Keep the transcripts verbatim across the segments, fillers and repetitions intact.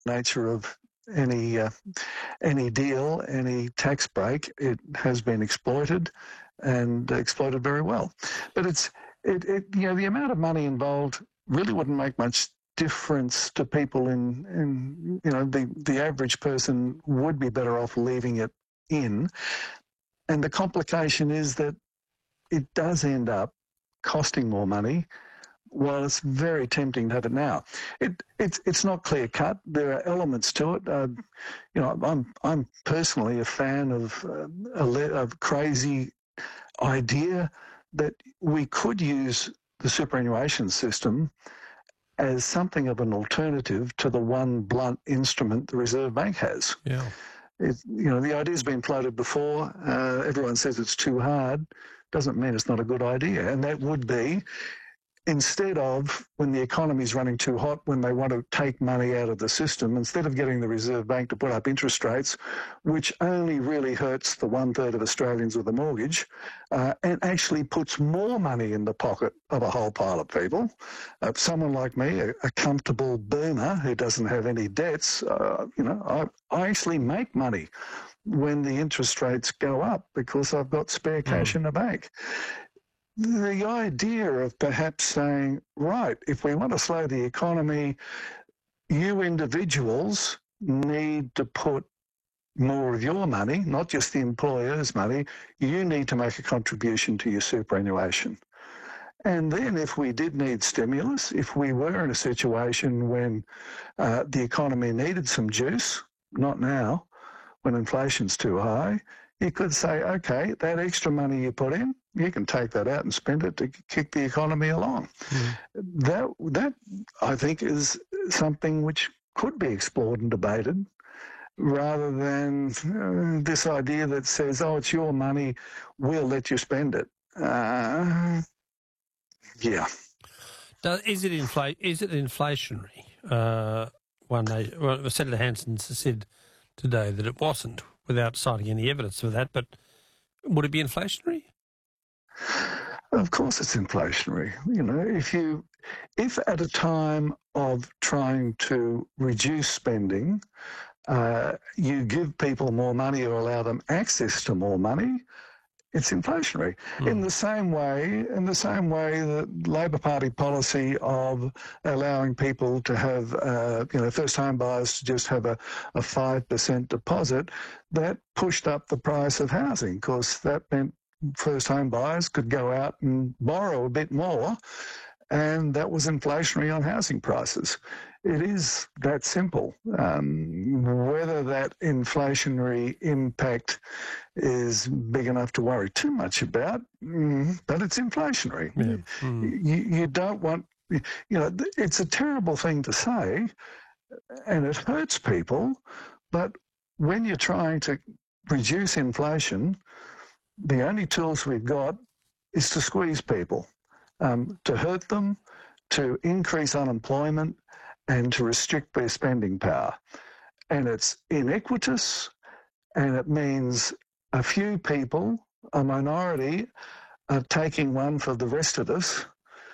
nature of any uh, any deal, any tax break. It has been exploited and exploited very well. But it's it, it you know the amount of money involved really wouldn't make much difference to people. In in you know the the average person would be better off leaving it in. And the complication is that it does end up costing more money. Well, it's very tempting to have it now. It, it's it's not clear cut. There are elements to it. Uh, you know, I'm I'm personally a fan of uh, a, a crazy idea that we could use the superannuation system as something of an alternative to the one blunt instrument the Reserve Bank has. Yeah. It, you know, the idea's been floated before. Uh, everyone says it's too hard. Doesn't mean it's not a good idea, and that would be, instead of, when the economy's running too hot, when they want to take money out of the system, instead of getting the Reserve Bank to put up interest rates, which only really hurts the one-third of Australians with a mortgage, uh, and actually puts more money in the pocket of a whole pile of people. Uh, someone like me, a, a comfortable burner who doesn't have any debts, uh, you know, I, I actually make money when the interest rates go up because I've got spare cash mm. in the bank. The idea of perhaps saying, right, if we want to slow the economy, you individuals need to put more of your money, not just the employer's money, you need to make a contribution to your superannuation. And then if we did need stimulus, if we were in a situation when uh, the economy needed some juice, not now, when inflation's too high, you could say, okay, that extra money you put in, you can take that out and spend it to kick the economy along. Mm. That, that I think, is something which could be explored and debated, rather than uh, this idea that says, oh, it's your money, we'll let you spend it. Uh, yeah. Does, is it infl- Is it inflationary? Uh, one day, well, Senator Hanson said today that it wasn't, without citing any evidence for that, but would it be inflationary? Of course it's inflationary. You know, if you, if at a time of trying to reduce spending, uh, you give people more money or allow them access to more money, it's inflationary. Mm. In the same way, in the same way that Labor Party policy of allowing people to have, uh, you know, first home buyers to just have a, a five percent deposit, that pushed up the price of housing, because that meant first home buyers could go out and borrow a bit more, and that was inflationary on housing prices. It is that simple. Um, whether that inflationary impact is big enough to worry too much about, mm, but it's inflationary. Yeah. Mm. You, you don't want, you know, it's a terrible thing to say, and it hurts people, but when you're trying to reduce inflation, the only tools we've got is to squeeze people, um, to hurt them, to increase unemployment, and to restrict their spending power. And it's iniquitous, and it means a few people, a minority, are taking one for the rest of us,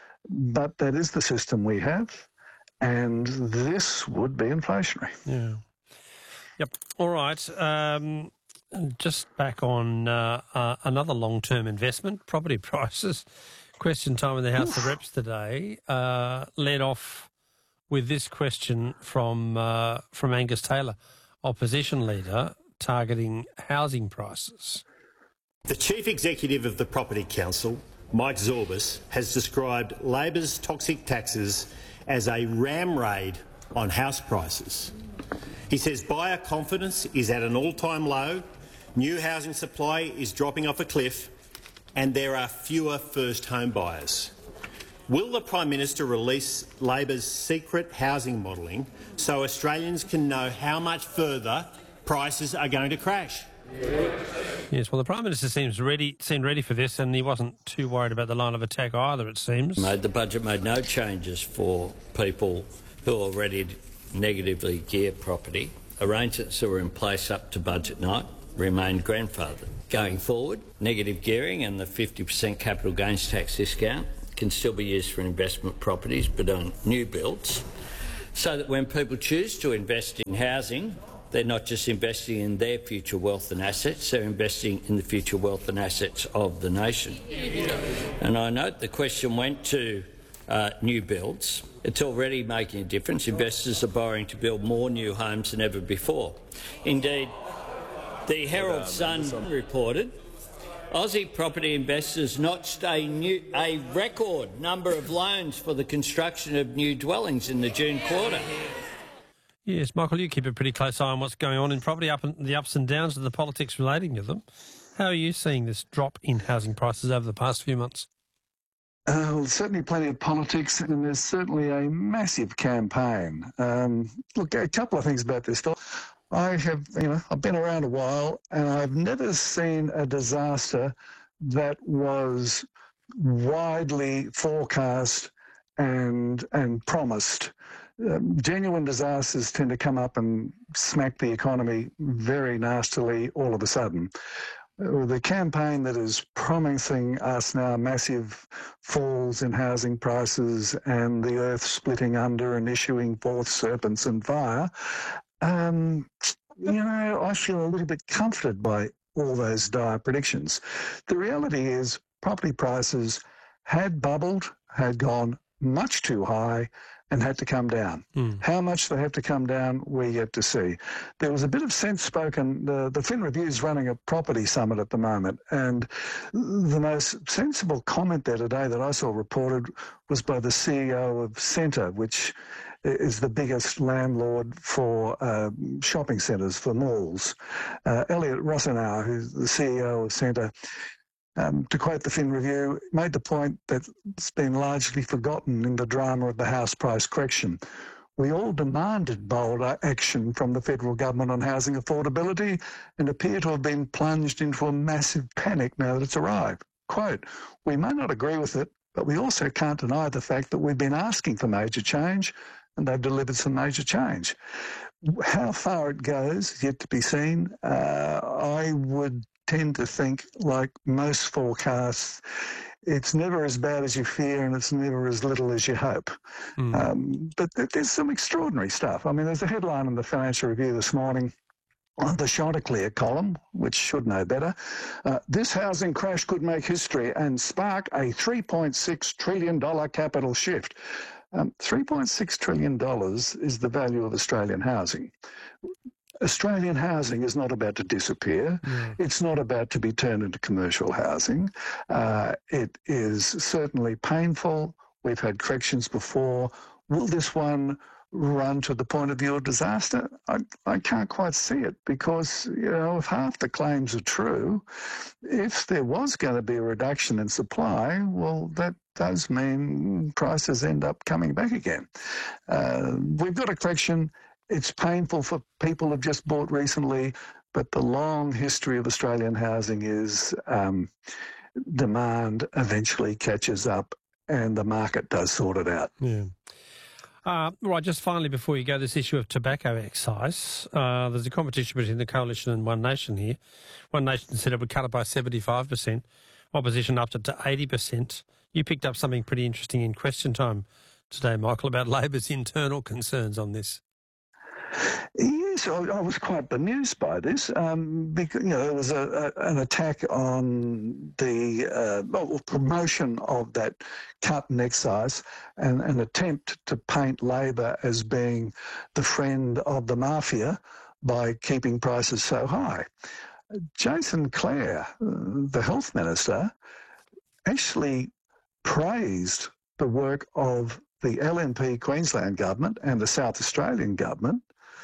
but that is the system we have, and this would be inflationary. Yeah. Yep. All right. Um, just back on uh, uh, another long-term investment, property prices. Question time in the House Oof. of Reps today uh, led off with this question from uh, from Angus Taylor, opposition leader, targeting housing prices. The Chief Executive of the Property Council, Mike Zorbas, has described Labor's toxic taxes as a ram raid on house prices. He says buyer confidence is at an all-time low, new housing supply is dropping off a cliff, and there are fewer first home buyers. Will the Prime Minister release Labor's secret housing modelling so Australians can know how much further prices are going to crash? Yes, well, the Prime Minister seems ready, seemed ready for this, and he wasn't too worried about the line of attack either, it seems. Made the budget made no changes for people who already negatively gear property. Arrangements that were in place up to budget night remained grandfathered. Going forward, negative gearing and the fifty percent capital gains tax discount can still be used for investment properties, but on new builds, so that when people choose to invest in housing, they're not just investing in their future wealth and assets, they're investing in the future wealth and assets of the nation. And I note the question went to uh, new builds. It's already making a difference. Investors are borrowing to build more new homes than ever before. Indeed, the Herald Sun reported Aussie property investors notched a, new, a record number of loans for the construction of new dwellings in the June quarter. Yes, Michael, you keep a pretty close eye on what's going on in property, up and the ups and downs of the politics relating to them. How are you seeing this drop in housing prices over the past few months? Uh, well, certainly plenty of politics, and there's certainly a massive campaign. Um, look, a couple of things about this. I have, you know, I've been around a while, and I've never seen a disaster that was widely forecast and and promised. Um, genuine disasters tend to come up and smack the economy very nastily all of a sudden. Uh, the campaign that is promising us now massive falls in housing prices and the earth splitting under and issuing forth serpents and fire, um, you know, I feel a little bit comforted by all those dire predictions. The reality is property prices had bubbled, had gone much too high, and had to come down. Mm. How much they have to come down, we yet to see. There was a bit of sense spoken. The, the Fin Review's running a property summit at the moment, and the most sensible comment there today that I saw reported was by the C E O of Scentre, which is the biggest landlord for uh, shopping centres, for malls. Uh, Elliot Rosenau, who's the C E O of Scentre, Um, to quote the Fin Review, made the point that it's been largely forgotten in the drama of the house price correction. We all demanded bold action from the federal government on housing affordability and appear to have been plunged into a massive panic now that it's arrived. Quote, we may not agree with it, but we also can't deny the fact that we've been asking for major change and they've delivered some major change. How far it goes is yet to be seen. Uh, I would tend to think, like most forecasts, it's never as bad as you fear and it's never as little as you hope. Mm. Um, but th- there's some extraordinary stuff. I mean, there's a headline in the Financial Review this morning on the Chanticleer column, which should know better. Uh, this housing crash could make history and spark a three point six trillion dollars capital shift. Um, three point six trillion dollars is the value of Australian housing. Australian housing is not about to disappear. Yeah. It's not about to be turned into commercial housing. Uh, it is certainly painful. We've had corrections before. Will this one run to the point of view of disaster? I, I can't quite see it because, you know, if half the claims are true, if there was going to be a reduction in supply, well, that does mean prices end up coming back again. Uh, we've got a correction. It's painful for people who've just bought recently, but the long history of Australian housing is um, demand eventually catches up and the market does sort it out. Yeah. Uh, right, just finally before you go, this issue of tobacco excise. Uh, there's a competition between the Coalition and One Nation here. One Nation said it would cut it by seventy-five percent. Opposition upped it to eighty percent. You picked up something pretty interesting in Question Time today, Michael, about Labor's internal concerns on this. Yes, I, I was quite bemused by this um, because, you know, there was a, a, an attack on the uh, well, promotion of that cut in excise and an attempt to paint Labor as being the friend of the mafia by keeping prices so high. Jason Clare, the health minister, actually praised the work of the L N P Queensland government and the South Australian government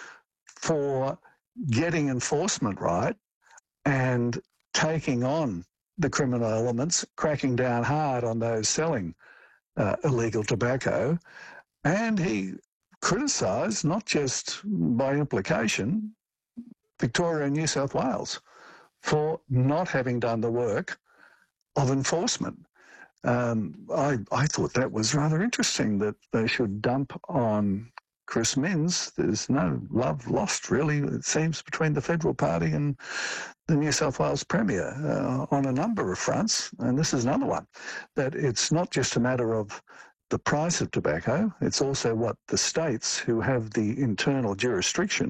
for getting enforcement right and taking on the criminal elements, cracking down hard on those selling uh, illegal tobacco. And he criticised, not just by implication, Victoria and New South Wales for not having done the work of enforcement. Um, I, I thought that was rather interesting that they should dump on Chris Minns. There's no love lost, really, it seems, between the Federal Party and the New South Wales Premier uh, on a number of fronts. And this is another one, that it's not just a matter of the price of tobacco. It's also what the states who have the internal jurisdiction